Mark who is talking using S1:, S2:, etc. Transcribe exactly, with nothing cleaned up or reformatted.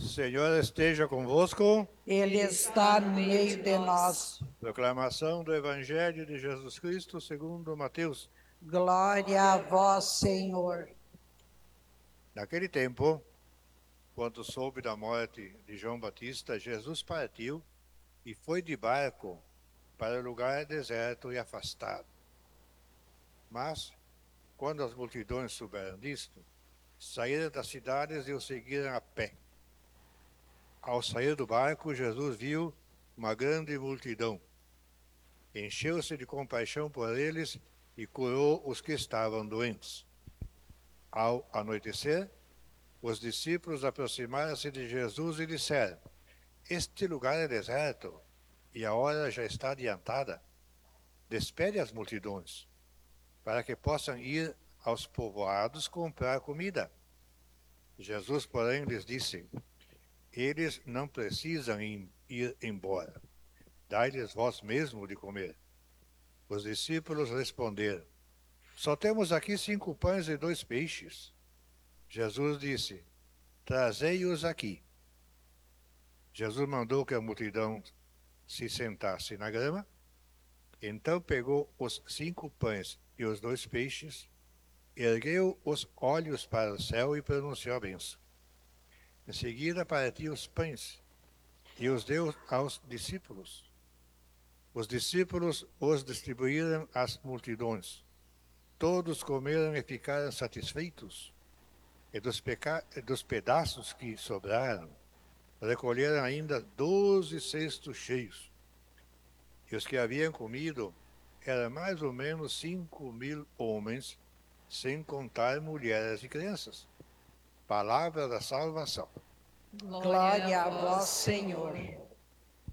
S1: Senhor esteja convosco.
S2: Ele está no meio de nós.
S1: Proclamação do Evangelho de Jesus Cristo segundo Mateus.
S2: Glória a vós, Senhor.
S1: Naquele tempo, quando soube da morte de João Batista, Jesus partiu e foi de barco para lugar deserto e afastado. Mas, quando as multidões souberam disto, saíram das cidades e o seguiram a pé. Ao sair do barco, Jesus viu uma grande multidão. Encheu-se de compaixão por eles e curou os que estavam doentes. Ao anoitecer, os discípulos aproximaram-se de Jesus e disseram: Este lugar é deserto e a hora já está adiantada. Despede as multidões, para que possam ir aos povoados comprar comida. Jesus, porém, lhes disse: Eles não precisam ir embora. Dai-lhes vós mesmo de comer. Os discípulos responderam: Só temos aqui cinco pães e dois peixes. Jesus disse: Trazei-os aqui. Jesus mandou que a multidão se sentasse na grama. Então pegou os cinco pães e os dois peixes, ergueu os olhos para o céu e pronunciou a bênção. Em seguida partiu os pães e os deu aos discípulos. Os discípulos os distribuíram às multidões. Todos comeram e ficaram satisfeitos. E dos, peca... e dos pedaços que sobraram, recolheram ainda doze cestos cheios. E os que haviam comido eram mais ou menos cinco mil homens, sem contar mulheres e crianças. Palavra da salvação.
S2: Glória a vós, Senhor.